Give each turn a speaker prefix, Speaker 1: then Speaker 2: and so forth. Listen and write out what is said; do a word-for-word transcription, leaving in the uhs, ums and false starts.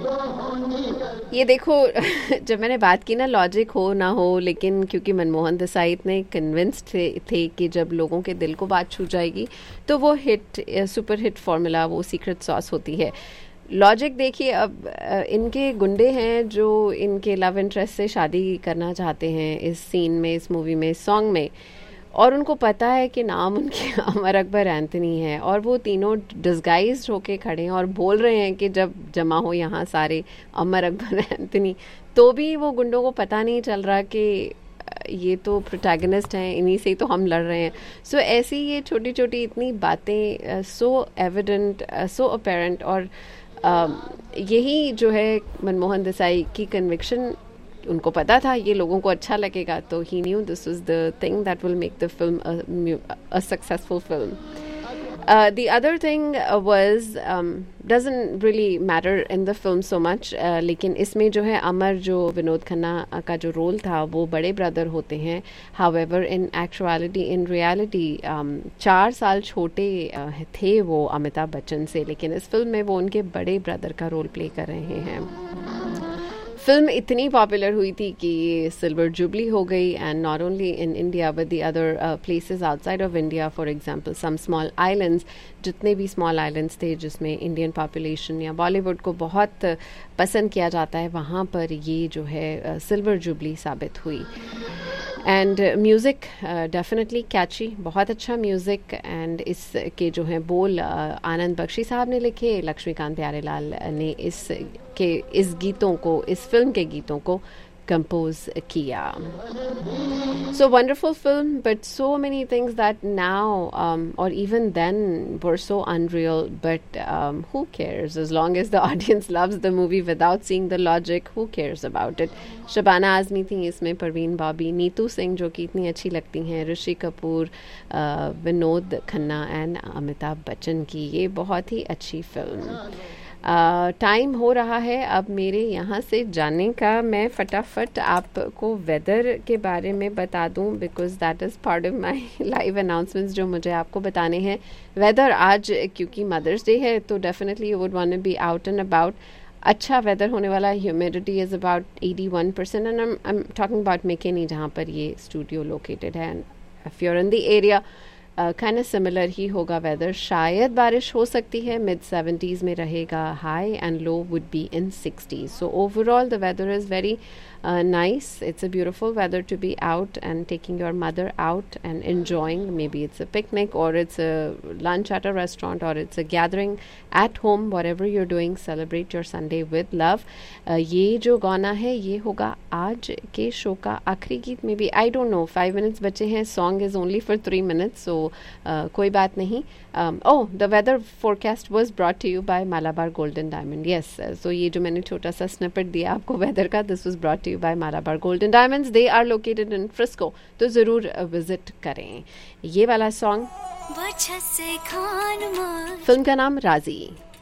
Speaker 1: ये देखो जब मैंने बात की ना लॉजिक हो ना हो, लेकिन क्योंकि मनमोहन देसाई इतने कन्विंस्ड थे, थे कि जब लोगों के दिल को बात छू जाएगी तो वो हिट, सुपर हिट फार्मूला, वो सीक्रेट सॉस होती है। लॉजिक देखिए, अब इनके गुंडे हैं जो इनके लव इंटरेस्ट से शादी करना चाहते हैं इस सीन में, इस मूवी में, इस सॉन्ग में, और उनको पता है कि नाम उनके अमर अकबर एंथनी है, और वो तीनों डिस्गाइज्ड होके खड़े हैं और बोल रहे हैं कि जब जमा हो यहाँ सारे अमर अकबर एंथनी, तो भी वो गुंडों को पता नहीं चल रहा कि ये तो प्रोटैगनिस्ट हैं, इन्हीं से ही तो हम लड़ रहे हैं। सो so, ऐसी ये छोटी छोटी इतनी बातें, सो एविडेंट, सो अपेरेंट, और uh, यही जो है मनमोहन देसाई की कन्विक्शन, उनको पता था ये लोगों को अच्छा लगेगा, तो ही new this was the thing that will make the film a successful film. The other thing was, doesn't really matter in the film so much, लेकिन इसमें जो है अमर, जो विनोद खन्ना का जो रोल था वो बड़े ब्रदर होते हैं। However in actuality, in reality चार साल छोटे uh, थे वो अमिताभ बच्चन से, लेकिन इस फिल्म में वो उनके बड़े ब्रदर का रोल प्ले कर रहे हैं। फिल्म इतनी पॉपुलर हुई थी कि ये सिल्वर जुबली हो गई, and not only in India but the other places outside of India, for example some small islands, जितने भी स्मॉल आइलैंड्स थे जिसमें इंडियन पॉपुलेशन या बॉलीवुड को बहुत पसंद किया जाता है, वहाँ पर ये जो है सिल्वर जुबली साबित हुई। एंड म्यूज़िक डेफिनेटली कैची, बहुत अच्छा म्यूज़िक, एंड इसके जो हैं बोल uh, आनंद बख्शी साहब ने लिखे, लक्ष्मीकांत प्यारेलाल ने इस के इस गीतों को, इस फिल्म के गीतों को कंपोज किया। So wonderful film, but so many things that now और even then were so unreal, but who cares, as long as the audience loves the movie without seeing the logic, who cares about it. Shabana Azmi थी इसमें, परवीन बॉबी, नीतू सिंह जो कि इतनी अच्छी लगती हैं, Rishi Kapoor, Vinod Khanna and Amitabh Bachchan की ये बहुत ही अच्छी फिल्म। टाइम uh, हो रहा है अब मेरे यहाँ से जाने का। मैं फटाफट आपको वेदर के बारे में बता दूँ, because that is part of my live announcements जो मुझे आपको बताने हैं। वेदर आज क्योंकि मदर्स डे है तो definitely you would want to be out and about. अच्छा वेदर होने वाला, humidity is about eighty one percent, and I am talking about मेकेनी जहाँ पर ये स्टूडियो लोकेटेड है। If you are in the area kind of similar ही होगा weather. शायद बारिश हो सकती है, मिड सेवेंटीज़ में रहेगा high, and low would be in sixties. So overall the weather is very nice. It's a beautiful weather to be out and taking your mother out and enjoying. Maybe it's a picnic, or it's a lunch at a restaurant, or it's a gathering at home. Whatever you're doing, celebrate your Sunday with love. uh, ये जो गाना है ये होगा आज के show का आखिरी गीत। May be, I don't know, five minutes बचे हैं। Song is only for three minutes, सो कोई बात नहीं। ओह, the weather forecast was brought to you bye Malabar golden diamond. Yes, सो ये जो मैंने छोटा सा स्निपेट दिया आपको वेदर का, this was brought to you bye Malabar golden diamonds. They are located in Frisco, तो ज़रूर विजिट करें। ये वाला सॉन्ग, फिल्म का नाम राजी।